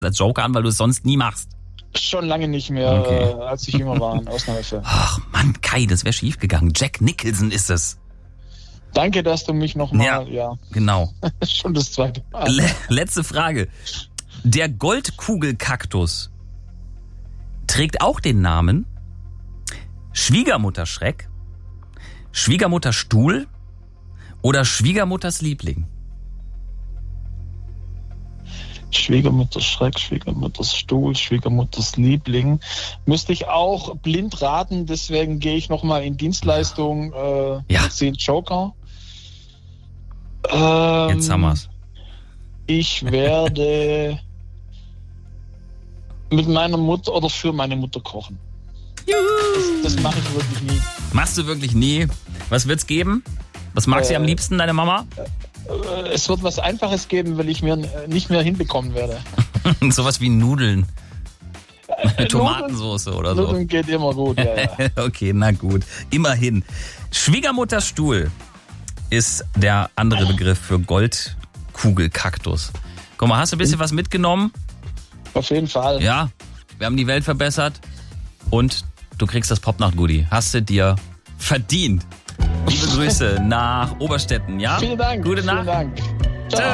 als Joker an, weil du es sonst nie machst? Schon lange nicht mehr, Okay. als ich jünger war, in Ausnahmefällen. Ach Mann, Kai, das wäre schief gegangen. Jack Nicholson ist es. Danke, dass du mich nochmal, Genau. schon das zweite Mal. Letzte Frage. Der Goldkugelkaktus trägt auch den Namen Schwiegermutterschreck, Schwiegermutterstuhl oder Schwiegermutters Liebling? Schwiegermutters Schreck, Schwiegermutters Stuhl, Schwiegermutters Liebling. Müsste ich auch blind raten, deswegen gehe ich nochmal in Dienstleistung, den Joker. Jetzt haben wir's. Ich werde mit meiner Mutter oder für meine Mutter kochen. Das mache ich wirklich nie. Machst du wirklich nie? Was wird's geben? Was mag sie am liebsten, deine Mama? Es wird was Einfaches geben, weil ich mir nicht mehr hinbekommen werde. Sowas wie Nudeln. Tomatensoße oder so. Nudeln geht immer gut, ja. Okay, na gut. Immerhin. Schwiegermutterstuhl ist der andere Begriff für Goldkugelkaktus. Guck mal, hast du ein bisschen was mitgenommen? Auf jeden Fall. Ja, wir haben die Welt verbessert und du kriegst das Popnacht-Goodie. Hast du dir verdient. Liebe Grüße nach Oberstetten, ja? Vielen Dank. Gute Nacht. Vielen Dank.